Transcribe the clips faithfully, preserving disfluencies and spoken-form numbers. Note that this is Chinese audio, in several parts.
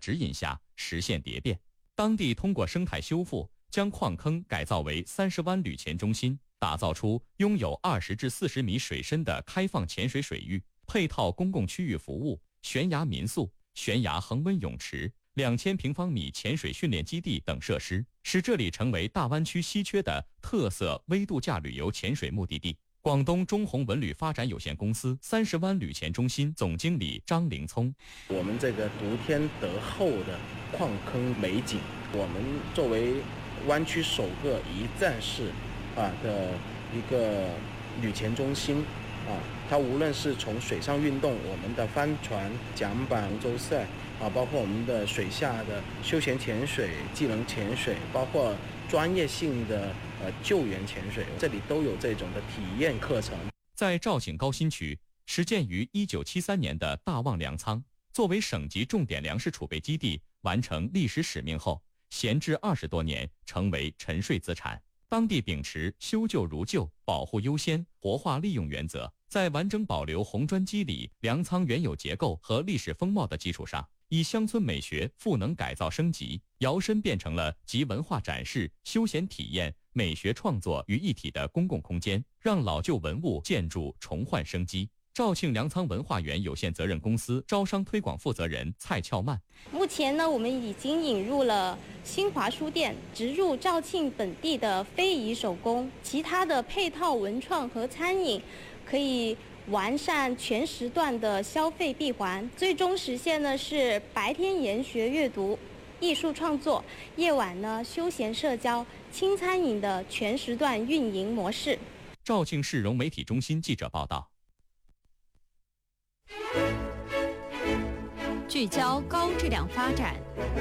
指引下实现蝶变。当地通过生态修复，将矿坑改造为三十湾旅潜中心，打造出拥有二十至四十米水深的开放潜水水域，配套公共区域服务、悬崖民宿、悬崖恒温泳池、两千平方米潜水训练基地等设施，使这里成为大湾区稀缺的特色微度假旅游潜水目的地。广东中宏文旅发展有限公司三十湾旅潜中心总经理张凌聪： 我们这个独天德厚的矿坑美景，我们作为湾区首个一站式啊的一个旅潜中心啊，它无论是从水上运动，我们的帆船、桨板、舟赛啊，包括我们的水下的休闲潜水、技能潜水，包括专业性的呃救援潜水，这里都有这种的体验课程。 在肇庆高新区，始建于一九七三年的大望粮仓，作为省级重点粮食储备基地，完成历史使命后，闲置二十多年，成为沉睡资产。当地秉持修旧如旧、保护优先、活化利用原则，在完整保留红砖基里、粮仓原有结构和历史风貌的基础上，以乡村美学赋能改造升级，摇身变成了集文化展示、休闲体验、美学创作于一体的公共空间，让老旧文物建筑重焕生机。肇庆粮仓文化园有限责任公司招商推广负责人蔡俏曼： 目前呢，我们已经引入了新华书店，植入肇庆本地的非遗手工，其他的配套文创和餐饮，可以完善全时段的消费闭环，最终实现的是白天研学阅读、艺术创作，夜晚呢休闲社交、轻餐饮的全时段运营模式。 肇庆市融媒体中心记者报道。 聚焦高质量发展。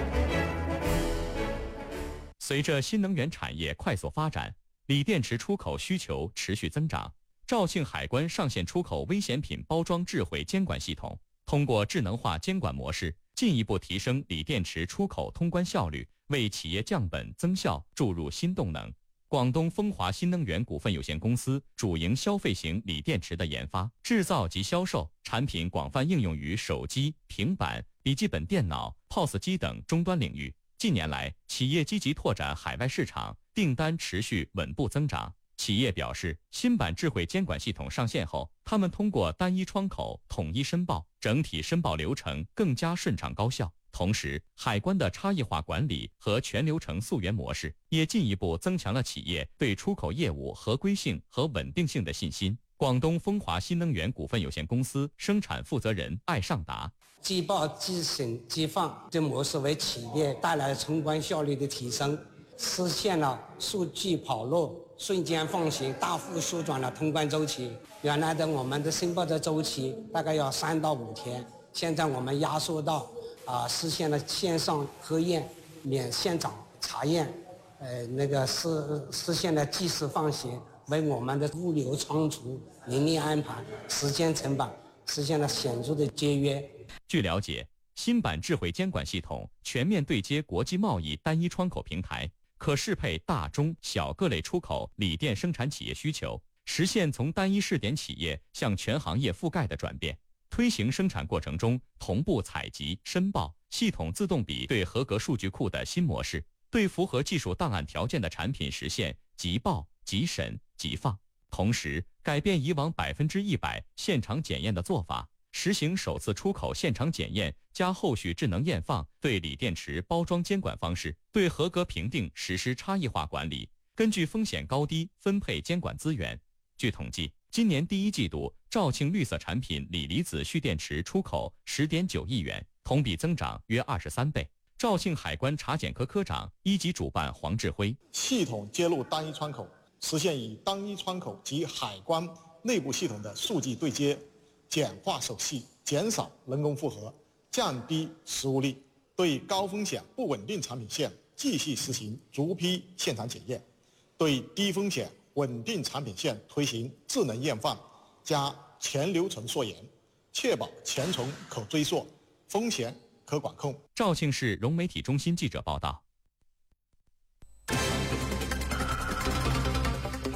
随着新能源产业快速发展，锂电池出口需求持续增长。肇庆海关上线出口危险品包装智慧监管系统，通过智能化监管模式，进一步提升锂电池出口通关效率，为企业降本增效注入新动能。广东风华新能源股份有限公司主营消费型锂电池的研发、制造及销售，产品广泛应用于手机、平板、笔记本电脑、P O S 机等终端领域。近年来，企业积极拓展海外市场，订单持续稳步增长。企业表示，新版智慧监管系统上线后，他们通过单一窗口统一申报，整体申报流程更加顺畅高效。同时，海关的差异化管理和全流程溯源模式也进一步增强了企业对出口业务合规性和稳定性的信心。广东风华新能源股份有限公司生产负责人艾尚达： 即报即审即放这模式为企业带来冲关效率的提升，实现了数据跑路、瞬间放行，大幅缩短了通关周期。原来的我们的申报的周期大概要三到五天，现在我们压缩到啊，实现了线上核验、免现场查验，呃，那个是实现了即时放行，为我们的物流仓储、人力安排、时间成本实现了显著的节约。 据了解，新版智慧监管系统全面对接国际贸易单一窗口平台，可适配大中小各类出口锂电生产企业需求，实现从单一试点企业向全行业覆盖的转变。推行生产过程中同步采集、申报、系统自动比对合格数据库的新模式，对符合技术档案条件的产品实现即报、即审、即放。同时，改变以往百分之一百现场检验的做法，实行首次出口现场检验加后续智能验放，对锂电池包装监管方式，对合格评定实施差异化管理，根据风险高低分配监管资源。据统计，今年第一季度，肇庆绿色产品锂离子蓄电池出口 十点九亿元，同比增长约二十三倍。肇庆海关查检科科长、一级主办黄志辉： 系统接入单一窗口，实现以单一窗口及海关内部系统的数据对接，简化手续，减少人工负荷，降低失误率。对高风险不稳定产品线继续实行逐批现场检验，对低风险稳定产品线推行智能验放加全流程溯源，确保前程可追溯，风险可管控。 肇庆市融媒体中心记者报道。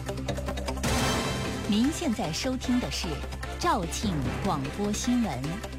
您现在收听的是肇庆广播新闻。